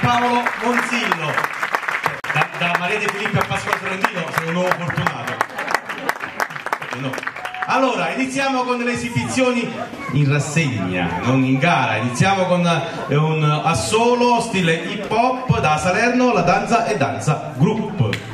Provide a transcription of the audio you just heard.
Paolo Monzillo. Da Maria De Filippi a Pasquale Fiorentino sei un uomo fortunato. No. Allora, iniziamo con le esibizioni in rassegna, non in gara. Iniziamo con un assolo stile hip hop da Salerno, la danza e danza group.